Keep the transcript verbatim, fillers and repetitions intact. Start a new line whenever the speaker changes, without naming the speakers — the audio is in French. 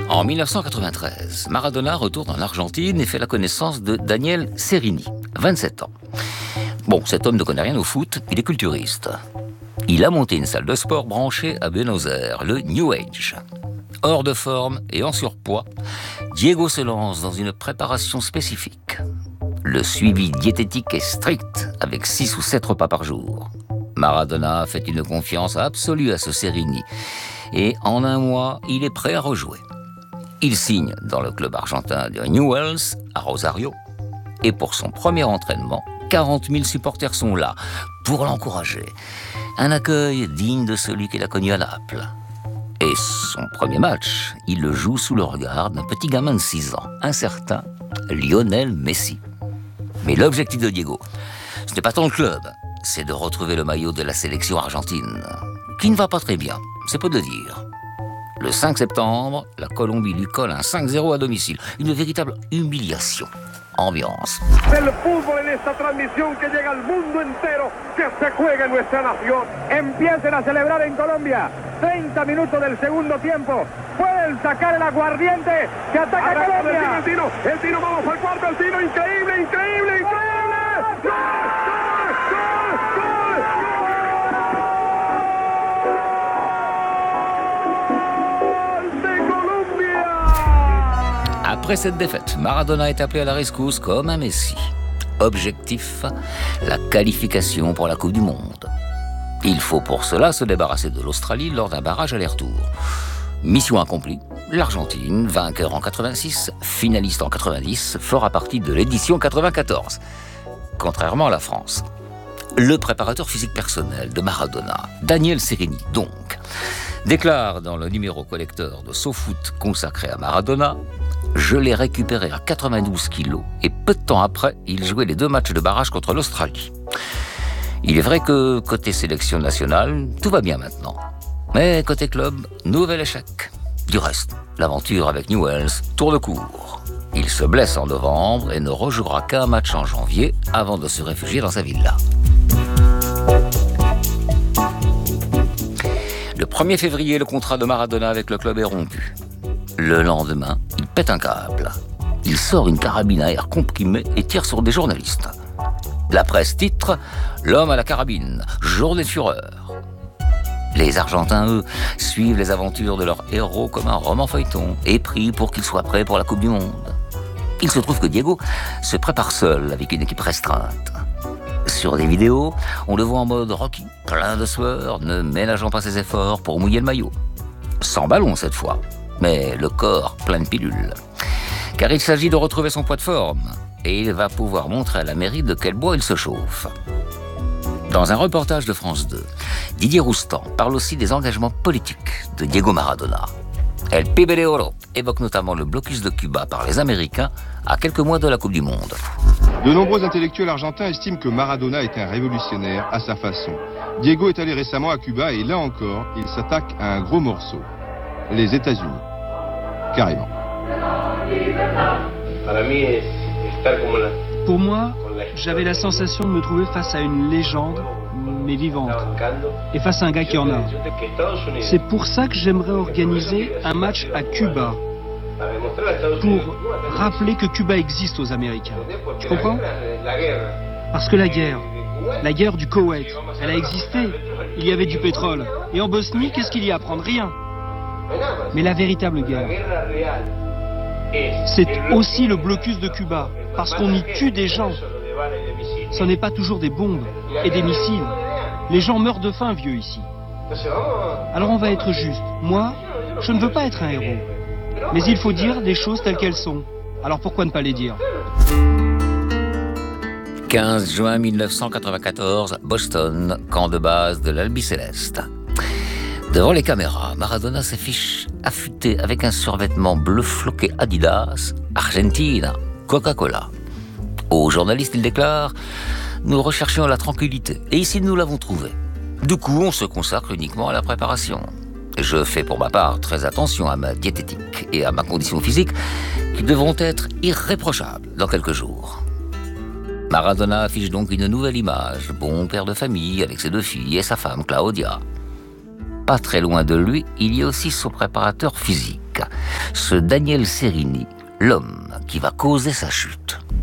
En mille neuf cent quatre-vingt-treize, Maradona retourne en Argentine et fait la connaissance de Daniel Cerini, vingt-sept ans. Bon, cet homme ne connaît rien au foot, il est culturiste. Il a monté une salle de sport branchée à Buenos Aires, le New Age. Hors de forme et en surpoids, Diego se lance dans une préparation spécifique. Le suivi diététique est strict, avec six ou sept repas par jour. Maradona fait une confiance absolue à ce Cerini. Et en un mois, il est prêt à rejouer. Il signe dans le club argentin de Newell's, à Rosario. Et pour son premier entraînement, quarante mille supporters sont là pour l'encourager. Un accueil digne de celui qu'il a connu à Naples. Et son premier match, il le joue sous le regard d'un petit gamin de six ans, un certain Lionel Messi. Mais l'objectif de Diego, ce n'est pas tant le club, c'est de retrouver le maillot de la sélection argentine, qui ne va pas très bien, c'est peu de dire. Le cinq septembre, la Colombie lui colle un cinq zéro à domicile, une véritable humiliation. Ambiance.
Del fútbol en esta transmisión que llega al mundo entero, que se juega en nuestra nación. Empiecen a celebrar en Colombia. treinta minutos del segundo tiempo. Pueden sacar el aguardiente que ataca a Colombia. El tiro, el tiro, vamos al cuarto, el tiro, increíble, increíble, increíble. ¡Gol! ¡Gol! ¡Gol! ¡Gol! ¡Gol de Colombia!
Après cette défaite, Maradona est appelé à la rescousse comme un Messi. Objectif, la qualification pour la Coupe du Monde. Il faut pour cela se débarrasser de l'Australie lors d'un barrage aller-retour. Mission accomplie, l'Argentine, vainqueur en quatre-vingt-six, finaliste en quatre-vingt-dix, fera partie de l'édition quatre-vingt-quatorze. Contrairement à la France. Le préparateur physique personnel de Maradona, Daniel Cerini, donc, déclare dans le numéro collecteur de SoFoot consacré à Maradona: « Je l'ai récupéré à quatre-vingt-douze kilos et peu de temps après, il jouait les deux matchs de barrage contre l'Australie. Il est vrai que côté sélection nationale, tout va bien maintenant. Mais côté club, nouvel échec. Du reste, l'aventure avec Newell's tourne court. Il se blesse en novembre et ne rejouera qu'un match en janvier avant de se réfugier dans sa villa. Le premier février, le contrat de Maradona avec le club est rompu. Le lendemain, il pète un câble. Il sort une carabine à air comprimé et tire sur des journalistes. La presse titre « L'homme à la carabine, journée de fureur ». Les Argentins, eux, suivent les aventures de leur héros comme un roman feuilleton et prient pour qu'il soit prêt pour la Coupe du Monde. Il se trouve que Diego se prépare seul avec une équipe restreinte. Sur des vidéos, on le voit en mode Rocky, plein de sueur, ne ménageant pas ses efforts pour mouiller le maillot. Sans ballon cette fois, mais le corps plein de pilules. Car il s'agit de retrouver son poids de forme, et il va pouvoir montrer à la mairie de quel bois il se chauffe. Dans un reportage de France deux, Didier Roustan parle aussi des engagements politiques de Diego Maradona. El Pibe de Oro évoque notamment le blocus de Cuba par les Américains à quelques mois de la Coupe du Monde.
De nombreux intellectuels argentins estiment que Maradona est un révolutionnaire à sa façon. Diego est allé récemment à Cuba et là encore, il s'attaque à un gros morceau. Les États-Unis. Carrément.
Pour moi, j'avais la sensation de me trouver face à une légende, mais vivante, et face à un gars qui en a. C'est pour ça que j'aimerais organiser un match à Cuba, pour rappeler que Cuba existe aux Américains. Tu comprends? Parce que la guerre, la guerre du Koweït, elle a existé. Il y avait du pétrole. Et en Bosnie, qu'est-ce qu'il y a à prendre? Rien. Mais la véritable guerre, c'est aussi le blocus de Cuba, parce qu'on y tue des gens. Ce n'est pas toujours des bombes et des missiles. Les gens meurent de faim, vieux, ici. Alors on va être juste. Moi, je ne veux pas être un héros. Mais il faut dire des choses telles qu'elles sont. Alors pourquoi ne pas les dire?
quinze juin mille neuf cent quatre-vingt-quatorze, Boston, camp de base de l'Albiceleste. Devant les caméras, Maradona s'affiche affûté avec un survêtement bleu floqué Adidas, Argentina, Coca-Cola. Aux journalistes, il déclare « Nous recherchions la tranquillité, et ici nous l'avons trouvée. Du coup, on se consacre uniquement à la préparation. Je fais pour ma part très attention à ma diététique et à ma condition physique, qui devront être irréprochables dans quelques jours. » Maradona affiche donc une nouvelle image, bon père de famille avec ses deux filles et sa femme Claudia. Pas très loin de lui, il y a aussi son préparateur physique, ce Daniel Serrini, l'homme qui va causer sa chute.